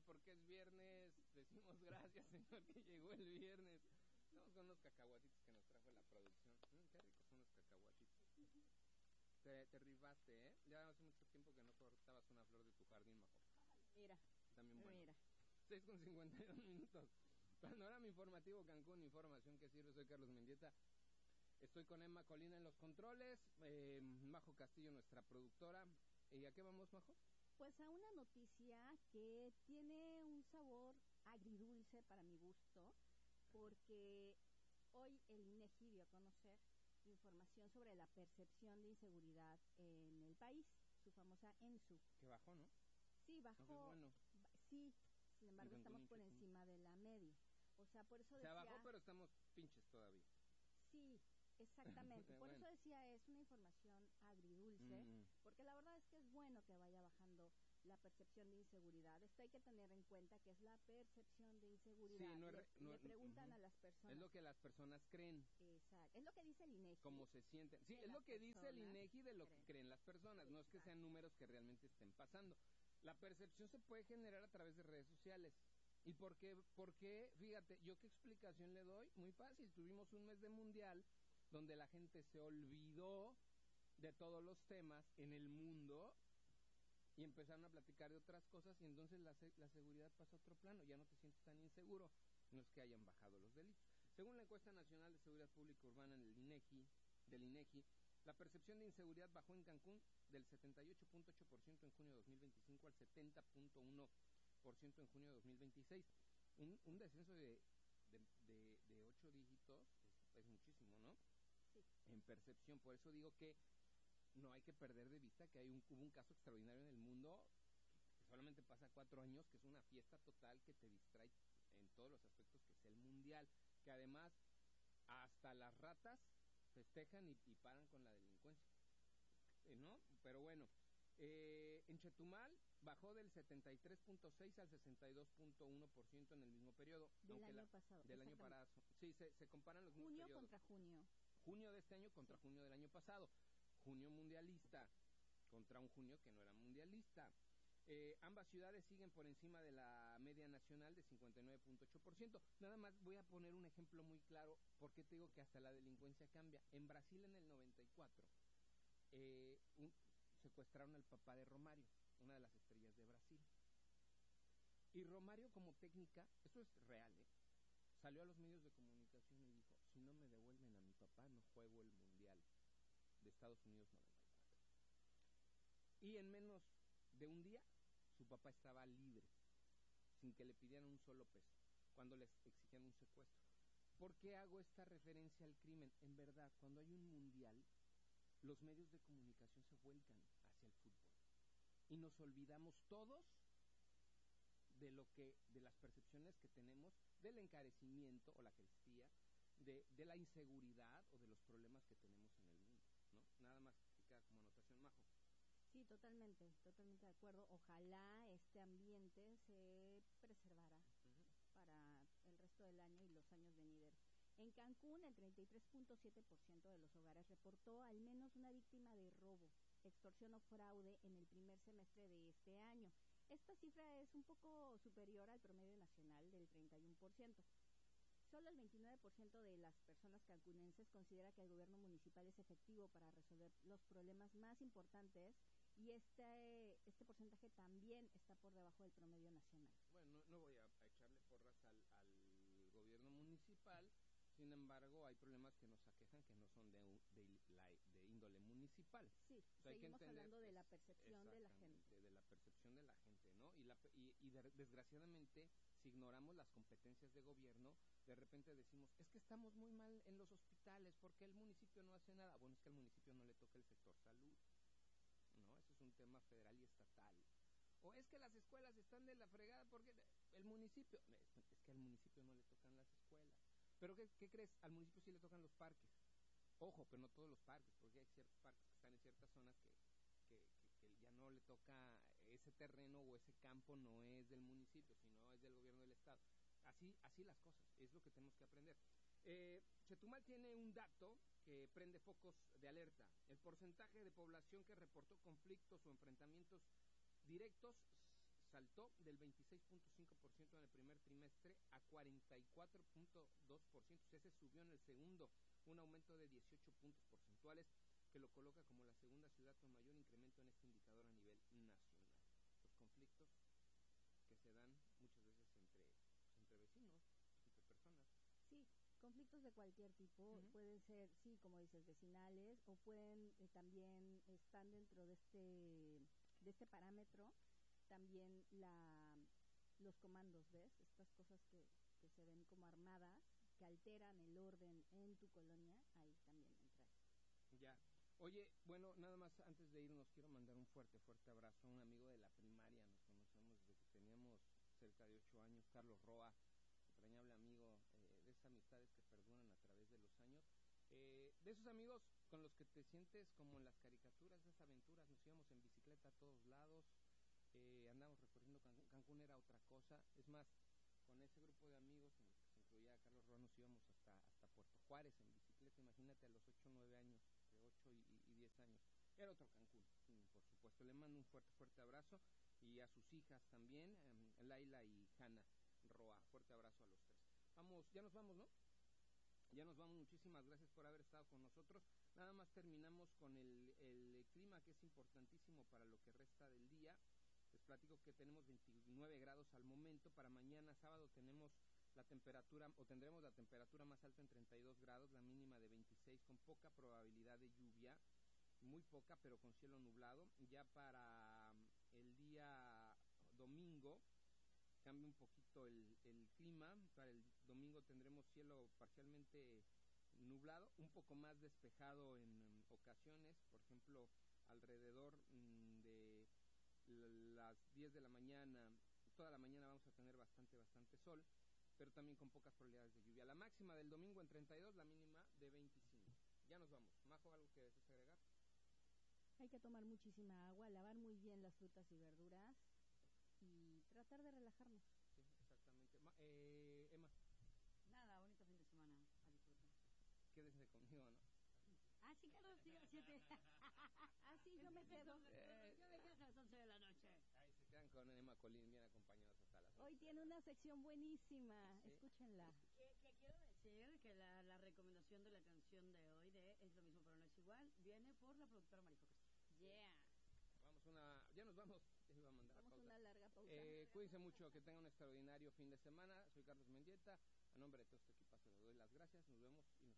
porque es viernes. Decimos gracias, Señor, que llegó el viernes. Vamos con unos cacahuatitos que nos trajo la producción. Qué ricos son los cacahuatitos. Te rifaste, ¿eh? Ya hace mucho tiempo que no cortabas una flor de tu jardín, Majo. Mira. También bueno. Mira. 6:52 minutos. Panorama informativo Cancún, información que sirve. Soy Carlos Mendieta. Estoy con Emma Colina en los controles. Majo Castillo, nuestra productora. ¿Y a qué vamos, Majo? Pues a una noticia que tiene un sabor agridulce para mi gusto, porque hoy el INEGI dio a conocer información sobre la percepción de inseguridad en el país, su famosa ENSU. Que bajó, ¿no? Sí, bajó. No, bueno. Sí, sin embargo estamos por encima de la media. O sea, por eso decía... Se bajó, pero estamos pinches todavía. Sí, exactamente. Por Bueno. eso decía, es una información agridulce, porque la verdad es que es bueno que vaya bajando la percepción de inseguridad. Esto hay que tener en cuenta que es la percepción de inseguridad. Sí, le preguntan a las personas. Es lo que las personas creen. Exacto. Es lo que dice el INEGI. Cómo se sienten. Sí, es lo que dice el INEGI de lo que creen las personas. No es que sean números que realmente estén pasando. La percepción se puede generar a través de redes sociales. ¿Y por qué? Porque, fíjate, ¿yo qué explicación le doy? Muy fácil. Tuvimos un mes de mundial donde la gente se olvidó de todos los temas en el mundo y empezaron a platicar de otras cosas, y entonces la seguridad pasa a otro plano. Ya no te sientes tan inseguro. No es que hayan bajado los delitos. Según la encuesta nacional de seguridad pública urbana del INEGI, la percepción de inseguridad bajó en Cancún del 78.8% en junio de 2025 al 70.1% en junio de 2026. Un descenso de 8 dígitos es muchísimo, ¿no? Sí. En percepción. Por eso digo que no hay que perder de vista que hubo un caso extraordinario en el mundo que solamente pasa 4 años, que es una fiesta total que te distrae en todos los aspectos, que es el mundial, que además hasta las ratas festejan y paran con la delincuencia, ¿no? Pero bueno, en Chetumal bajó del 73.6 al 62.1% en el mismo periodo. Del año pasado. Del año pasado. Sí, se comparan los mismos junio periodos. Contra junio. Junio de este año contra junio del año pasado. Junio mundialista contra un junio que no era mundialista. Ambas ciudades siguen por encima de la media nacional de 59.8%. Nada más voy a poner un ejemplo muy claro porque te digo que hasta la delincuencia cambia. En Brasil, en el 94, secuestraron al papá de Romario, una de las estrellas de Brasil. Y Romario, como técnica, esto es real, salió a los medios de comunicación y dijo: si no me devuelven a mi papá, no juego el mundial de Estados Unidos 94. Y en menos de un día su papá estaba libre, sin que le pidieran un solo peso, cuando les exigían un secuestro. ¿Por qué hago esta referencia al crimen? En verdad, cuando hay un mundial, los medios de comunicación se vuelcan hacia el fútbol y nos olvidamos todos de las percepciones que tenemos del encarecimiento o la carestía, de la inseguridad o de los problemas que tenemos en el mundo, ¿no? Nada más que queda como anotación, Majo. Sí, totalmente de acuerdo. Ojalá este ambiente se preservara para el resto del año y los años venideros. En Cancún, el 33.7% de los hogares reportó al menos una víctima de robo, extorsión o fraude en el primer semestre de este año. Esta cifra es un poco superior al promedio nacional del 31%. Solo el 29% de las personas cancunenses considera que el gobierno municipal es efectivo para resolver los problemas más importantes, y este porcentaje también está por debajo del promedio nacional. Bueno, no voy a echarle porras al gobierno municipal. Sin embargo, hay problemas que nos aquejan que no son de índole municipal. Sí, o sea, seguimos hablando de la percepción de la gente. De la percepción de la gente, ¿no? Desgraciadamente, si ignoramos las competencias de gobierno, de repente decimos: es que estamos muy mal en los hospitales, porque el municipio no hace nada. Bueno, es que al municipio no le toca el sector salud, ¿no? Ese es un tema federal y estatal. O es que las escuelas están de la fregada porque el municipio... Es que al municipio no le tocan las escuelas. ¿Pero qué crees? Al municipio sí le tocan los parques. Ojo, pero no todos los parques, porque hay ciertos parques que están en ciertas zonas que ya no le toca ese terreno, o ese campo no es del municipio, sino es del gobierno del estado. Así las cosas, es lo que tenemos que aprender. Chetumal tiene un dato que prende focos de alerta. El porcentaje de población que reportó conflictos o enfrentamientos directos saltó del 26.5% en el primer trimestre a 44.2%. Se subió en el segundo, un aumento de 18 puntos porcentuales que lo coloca como la segunda ciudad con mayor incremento en este indicador a nivel nacional. Los conflictos que se dan muchas veces entre vecinos, entre personas. Sí, conflictos de cualquier tipo, pueden ser, sí, como dices, vecinales, o pueden también están dentro de este parámetro, también los comandos, ¿ves? Estas cosas que se ven como armadas, que alteran el orden en tu colonia, ahí también entra esto. Ya. Oye, bueno, nada más antes de irnos quiero mandar un fuerte abrazo a un amigo de la primaria. Nos conocemos desde que teníamos cerca de 8 años, Carlos Roa, entrañable amigo, de esas amistades que perduran a través de los años. De esos amigos con los que te sientes como en las caricaturas, esas aventuras, nos íbamos en bicicleta a todos lados, andábamos recorriendo Cancún. Cancún era otra cosa. Es más, con ese grupo de amigos en los que se incluía Carlos Roa nos íbamos hasta Puerto Juárez en bicicleta. Imagínate, a los 8 o 9 años, de 8 y 10 años. Era otro Cancún, por supuesto. Le mando un fuerte abrazo, y a sus hijas también, Laila y Hanna Roa. Fuerte abrazo a los tres. Vamos, ya nos vamos, ¿no? Ya nos vamos. Muchísimas gracias por haber estado con nosotros. Nada más terminamos con el clima, que es importantísimo para lo que resta del día. Les platico que tenemos 29 grados al momento. Para mañana sábado tenemos la temperatura, o tendremos la temperatura más alta en 32 grados, la mínima de 26, con poca probabilidad de lluvia, muy poca, pero con cielo nublado. Ya para el día domingo cambia un poquito el clima. Para el domingo tendremos cielo parcialmente nublado, un poco más despejado en ocasiones. Por ejemplo, alrededor de las 10 de la mañana, toda la mañana vamos a tener bastante sol, pero también con pocas probabilidades de lluvia. La máxima del domingo en 32, la mínima de 25. Ya nos vamos. Majo, ¿algo que desees agregar? Hay que tomar muchísima agua, lavar muy bien las frutas y verduras y tratar de relajarnos. Sí, exactamente. Emma. Nada, bonito fin de semana, a disfrutar. Quédense conmigo, ¿no? Ah, sí, claro, sí, 7. Ah, sí, yo me quedo. Yo me quedo hasta las 11 de la noche. Ahí se quedan con Emma Colín, bien acompañados hasta las 11. Hoy tiene una sección buenísima, ¿Sí? Escúchenla. Que quiero decir que la recomendación de la canción de hoy de Es lo mismo pero no es igual viene por la productora Marijo Castillo. Yeah. Ya nos vamos. Ya iba a mandar Vamos a a pausa. una larga pausa. Cuídense mucho, que tengan un extraordinario fin de semana. Soy Carlos Mendieta. A nombre de todo este equipazo les doy las gracias. Nos vemos y nos